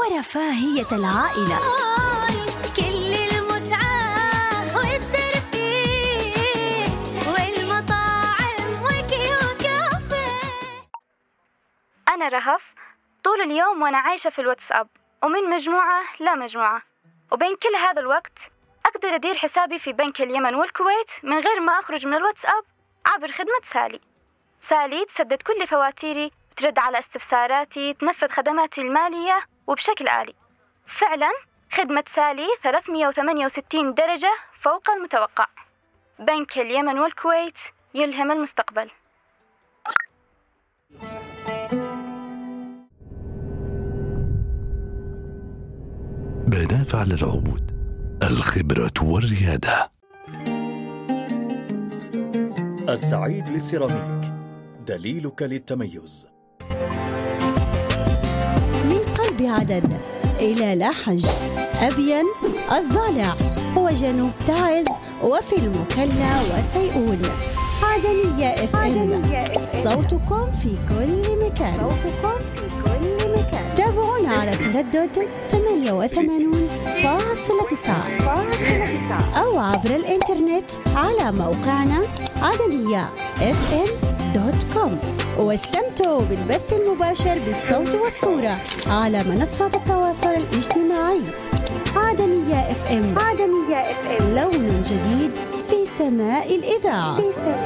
ورفاهية العائلة. كل المتعة والترفيه والمطاعم وكافيه. أنا رهف، طول اليوم وأنا عايشة في الواتساب ومن مجموعة لا مجموعة، وبين كل هذا الوقت أقدر أدير حسابي في بنك اليمن والكويت من غير ما أخرج من الواتساب عبر خدمة سالي. سالي تسدد كل فواتيري، ترد على استفساراتي، تنفذ خدماتي المالية وبشكل آلي. فعلا خدمة سالي 368 درجة فوق المتوقع. بنك اليمن والكويت يلهم المستقبل. بنافع للعود، الخبرة والريادة. السعيد للسيراميك، دليلك للتميز. من قلب عدن إلى لاحج، أبين، الضالع وجنوب تعز وفي المكلا وسيئون. عدنية FM، صوتكم في كل مكان. تابعونا على تردد 88.9 أو عبر الإنترنت على موقعنا عدنية.fm.com، واستمتعوا بالبث المباشر بالصوت والصورة على منصات التواصل الاجتماعي. عدنية FM، لون جديد في سماء الإذاعة.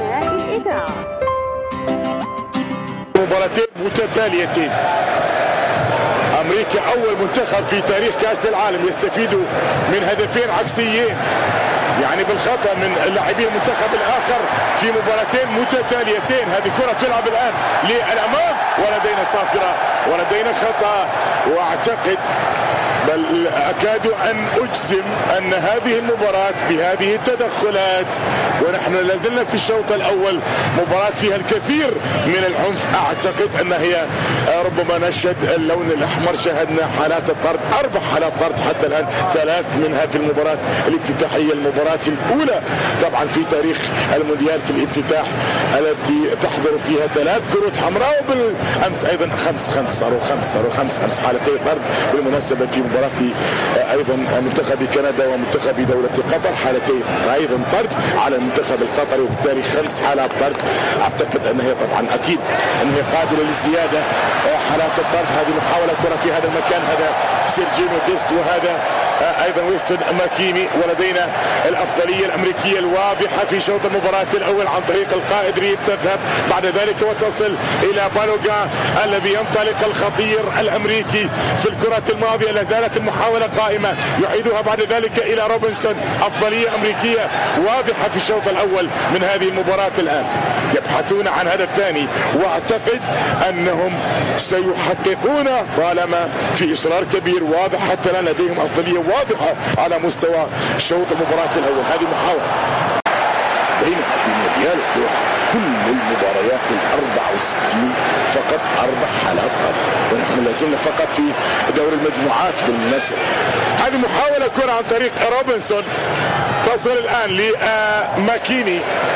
مباراتين متتاليتين. أمريكا أول منتخب في تاريخ كأس العالم يستفيد من هدفين عكسيين، يعني بالخطأ من لاعبي المنتخب الآخر في مباراتين متتاليتين. هذه كرة تلعب الآن للأمام ولدينا صافرة ولدينا خطأ، وأعتقد بل أكاد أن أجزم أن هذه المباراة بهذه التدخلات، ونحن لازلنا في الشوط الأول، مباراة فيها الكثير من العنف. أعتقد أن هي ربما نشهد اللون الأحمر. شاهدنا حالات الطرد، 4 حالات طرد حتى الآن، 3 منها في المباراة الافتتاحية، المباراة الأولى طبعا في تاريخ المونديال في الافتتاح التي تحضر فيها 3 كروت حمراء، وبالأمس أيضا صاروا خمس أمس حالتي طرد. بالمناسبة في مباراة ايضا منتخب كندا ومنتخب دولة قطر حالتين ايضا طرد على المنتخب القطري، وبالتالي 5 حالات طرد. اعتقد ان هي طبعا اكيد ان هي قابلة للزيادة حالات الطرد. هذه محاولة كرة في هذا المكان، هذا سيرجينو ديست وهذا ايضا ويستون ماكيني. ولدينا الافضلية الامريكية الواضحة في شوط المباراة الاول عن طريق القائد ريد، تذهب بعد ذلك وتصل الى بالوغا الذي ينطلق الخطير الامريكي في الكرة الماضية. لا زالت المحاولة قائمة، يعيدها بعد ذلك إلى روبنسون. أفضلية أمريكية واضحة في الشوط الأول من هذه المباراة. الآن يبحثون عن هدف ثاني، وأعتقد أنهم سيحققون طالما في إصرار كبير واضح. حتى الآن لديهم أفضلية واضحة على مستوى شوط المباراة الأول. هذه محاولة بينما في مونديال الدوحة كل المباريات 64 فقط 4 حالات طرد، ونحن لازلنا فقط في دور المجموعات بالمناسبة. هذه محاولة كرة عن طريق روبنسون، تصل الآن لماكيني،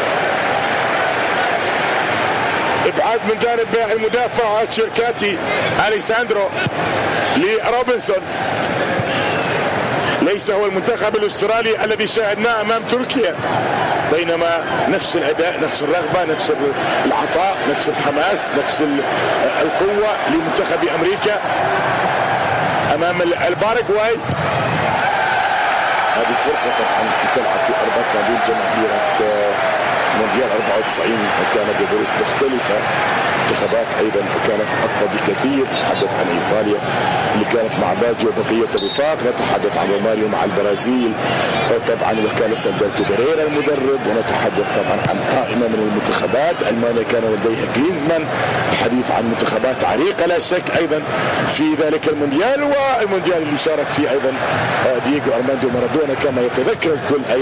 ابعاد من جانب المدافع تشيركاتي أليساندرو لروبنسون. ليس هو المنتخب الأسترالي الذي شاهدناه أمام تركيا، بينما نفس الأداء، نفس الرغبة، نفس العطاء، نفس الحماس، نفس القوة لمنتخب أمريكا أمام الباراغواي. هذه فرصة طبعا تلعب في أربعة ما بين جماهيرك مونديال 94 وكانت بظروف مختلفة. منتخبات أيضا كانت أقوى بكثير. نتحدث عن إيطاليا اللي كانت مع باجيو وبقية الرفاق، نتحدث عن روماريو مع البرازيل طبعا وكارلوس ألبرتو بيريرا المدرب، ونتحدث طبعا عن قائمة من المنتخبات. ألمانيا كان لديها كليزمان. الحديث عن منتخبات عريقة لا شك أيضا في ذلك المونديال، والمونديال اللي شارك فيه أيضا دييغو أرماندو مارادونا كما يتذكر الكل.